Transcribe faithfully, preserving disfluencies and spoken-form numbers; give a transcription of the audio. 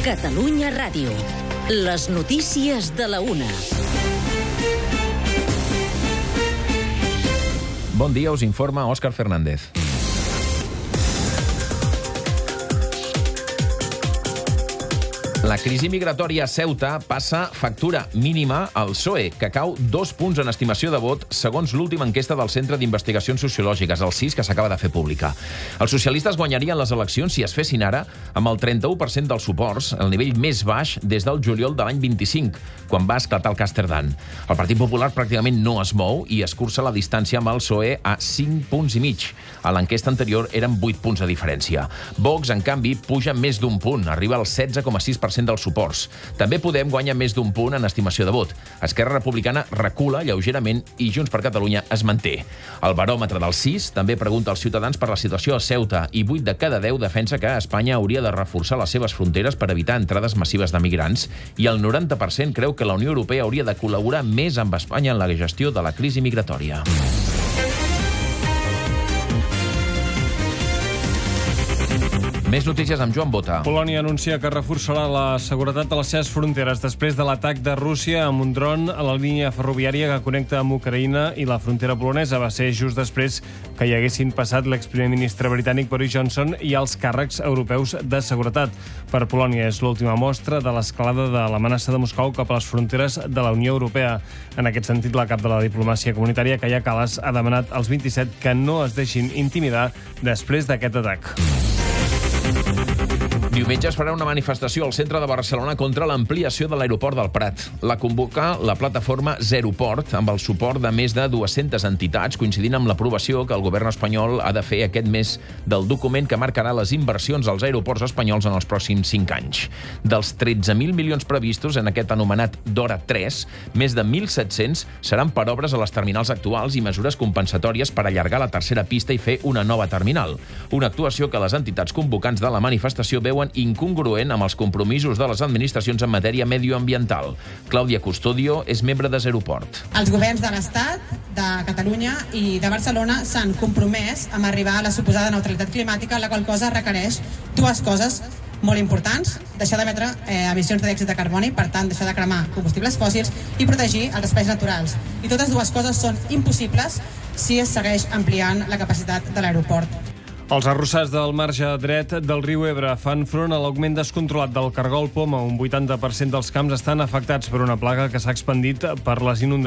Catalunya Ràdio. Les notícies de la una. Bon dia, us informa Òscar Fernández. La crisi migratòria a Ceuta passa factura mínima al P S O E, que cau dos punts en estimació de vot segons l'última enquesta del Centre d'Investigacions Sociològiques, el C I S, que s'acaba de fer pública. Els socialistes guanyarien les eleccions si es fessin ara amb el trenta-u per cent dels suports, el nivell més baix des del juliol de l'any vint-i-cinc, quan va esclatar el cas Terdán. El Partit Popular pràcticament no es mou i escurça la distància amb el P S O E a cinc punts i mig. A l'enquesta anterior eren vuit punts de diferència. Vox, en canvi, puja més d'un punt, arriba al setze coma sis per cent dels suports. També Podem guanya més d'un punt en estimació de vot. Esquerra Republicana recula lleugerament i Junts per Catalunya es manté. El baròmetre del C I S també pregunta als ciutadans per la situació a Ceuta i vuit de cada deu defensa que Espanya hauria de reforçar les seves fronteres per evitar entrades massives de migrants i el noranta per cent creu que la Unió Europea hauria de col·laborar més amb Espanya en la gestió de la crisi migratòria. Més notícies amb Joan Bota. Polònia anuncia que reforçarà la seguretat de les seves fronteres després de l'atac de Rússia amb un dron a la línia ferroviària que connecta amb Ucraïna i la frontera polonesa. Va ser just després que hi haguessin passat l'exprimer ministre britànic Boris Johnson i els càrrecs europeus de seguretat. Per Polònia és l'última mostra de l'escalada de l'amenaça de Moscou cap a les fronteres de la Unió Europea. En aquest sentit, la cap de la diplomàcia comunitària, Kaja Kallas, ha demanat als vint-i-set que no es deixin intimidar després d'aquest atac. Diumenge es farà una manifestació al centre de Barcelona contra l'ampliació de l'aeroport del Prat. La convoca la plataforma Zeroport, amb el suport de més de dues-centes entitats, coincidint amb l'aprovació que el govern espanyol ha de fer aquest mes del document que marcarà les inversions als aeroports espanyols en els pròxims cinc anys. Dels tretze mil milions previstos en aquest anomenat DORA tres, més de mil set-cents seran per obres a les terminals actuals i mesures compensatòries per allargar la tercera pista i fer una nova terminal. Una actuació que les entitats convocants de la manifestació veuen incongruent amb els compromisos de les administracions en matèria medioambiental. Clàudia Custodio és membre de Zeroport. Els governs de l'Estat, de Catalunya i de Barcelona s'han compromès a arribar a la suposada neutralitat climàtica, la qual cosa requereix dues coses molt importants: deixar d'emetre eh, emissions de diòxid de carboni, per tant, deixar de cremar combustibles fòssils i protegir els espais naturals. I totes dues coses són impossibles si es segueix ampliant la capacitat de l'aeroport. Els arrossars del marge dret del riu Ebre fan front a l'augment descontrolat del cargol poma. Un vuitanta per cent dels camps estan afectats per una plaga que s'ha expandit per les inundacions